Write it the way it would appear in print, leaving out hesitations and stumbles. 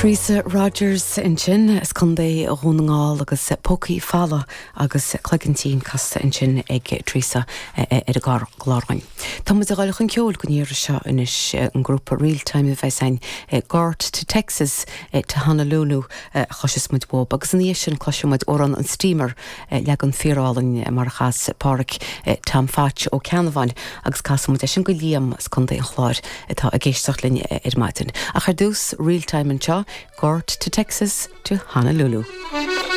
Teresa Rogers in sin is chundé a húnaáil agus pócaí falla agus chluigintín casta in sin ag Teresa ar a glárain. Tá mu a gáil chun ceol go níir seo inis an grúpa real-time a bheitsain Gort to Texas to Honolulu chois muid bob agus an níos sin cloisiúid óran an steamer le an firálainn mar chas páric tam fáit ó Ceannaváin agus casamid sin go líam as chundé an chláir atá a géisteach linn ar maitin. A chu dús real-time an seo Gort to Texas to Honolulu.